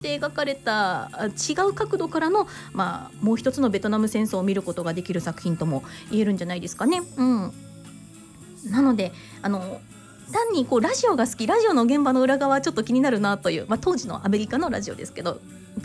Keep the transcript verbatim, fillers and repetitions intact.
で描かれた違う角度からの、まあ、もう一つのベトナム戦争を見ることができる作品とも言えるんじゃないですかね。うん、なのであの単にこうラジオが好き、ラジオの現場の裏側ちょっと気になるなという、まあ、当時のアメリカのラジオですけど